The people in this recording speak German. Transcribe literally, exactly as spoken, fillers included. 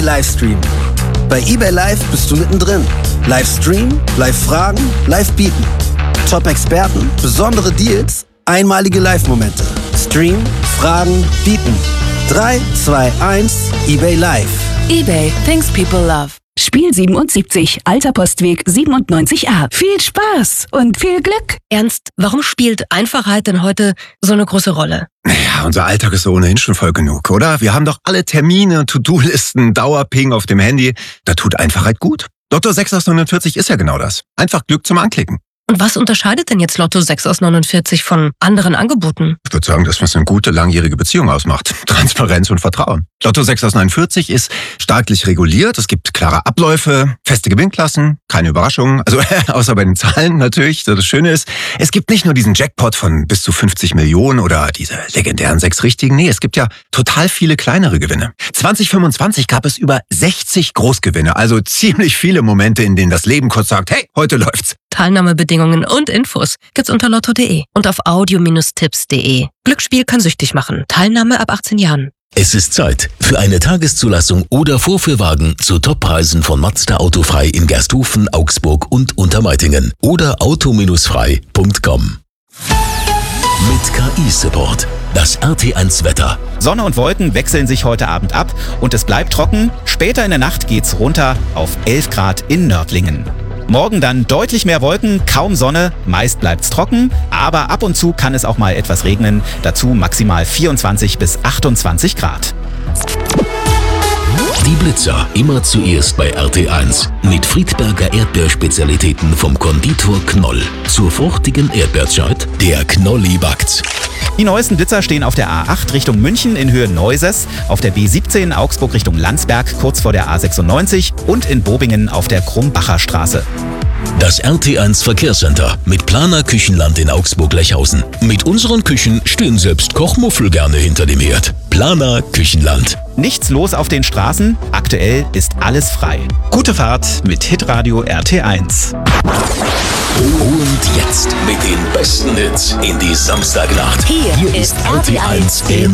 Livestream. Bei eBay Live bist du mittendrin. Livestream, Live-Fragen, Live-Bieten. Top-Experten, besondere Deals, einmalige Live-Momente. Stream, Fragen, Bieten. drei, zwei, eins, eBay Live. eBay, things people love. Spiel siebenundsiebzig, Alter Postweg siebenundneunzig a. Viel Spaß und viel Glück. Ernst, warum spielt Einfachheit denn heute so eine große Rolle? Naja, unser Alltag ist ohnehin schon voll genug, oder? Wir haben doch alle Termine, To-Do-Listen, Dauerping auf dem Handy. Da tut Einfachheit gut. Lotto sechs aus neunundvierzig ist ja genau das. Einfach Glück zum Anklicken. Und was unterscheidet denn jetzt Lotto sechs aus neunundvierzig von anderen Angeboten? Ich würde sagen, dass was eine gute, langjährige Beziehung ausmacht. Transparenz und Vertrauen. Lotto sechs aus neunundvierzig ist staatlich reguliert. Es gibt klare Abläufe, feste Gewinnklassen, keine Überraschungen. Also außer bei den Zahlen natürlich. Das Schöne ist, es gibt nicht nur diesen Jackpot von bis zu fünfzig Millionen oder diese legendären sechs Richtigen. Nee, es gibt ja total viele kleinere Gewinne. zwanzig fünfundzwanzig gab es über sechzig Großgewinne. Also ziemlich viele Momente, in denen das Leben kurz sagt, hey, heute läuft's. Teilnahmebedingungen und Infos gibt's unter lotto punkt de und auf audio Tipps punkt de. Glücksspiel kann süchtig machen. Teilnahme ab achtzehn Jahren. Es ist Zeit für eine Tageszulassung oder Vorführwagen zu Toppreisen von Mazda Autofrei in Gersthofen, Augsburg und Untermeitingen oder auto frei punkt com. Mit K I-Support. Das R T eins Wetter. Sonne und Wolken wechseln sich heute Abend ab und es bleibt trocken. Später in der Nacht geht's runter auf elf Grad in Nördlingen. Morgen dann deutlich mehr Wolken, kaum Sonne, meist bleibt's trocken, aber ab und zu kann es auch mal etwas regnen, dazu maximal vierundzwanzig bis achtundzwanzig Grad. Die Blitzer immer zuerst bei R T eins. Mit Friedberger Erdbeerspezialitäten vom Konditor Knoll. Zur fruchtigen Erdbeerscheit, der Knolli backt's. Die neuesten Blitzer stehen auf der A acht Richtung München in Höhe Neuses, auf der B siebzehn Augsburg Richtung Landsberg kurz vor der A sechsundneunzig und in Bobingen auf der Krumbacher Straße. Das R T eins Verkehrscenter mit Planer Küchenland in Augsburg-Lechhausen. Mit unseren Küchen stehen selbst Kochmuffel gerne hinter dem Herd. Planer Küchenland. Nichts los auf den Straßen, aktuell ist alles frei. Gute Fahrt mit Hitradio R T eins. Und jetzt mit den besten Hits in die Samstagnacht. Hier, Hier ist R T eins im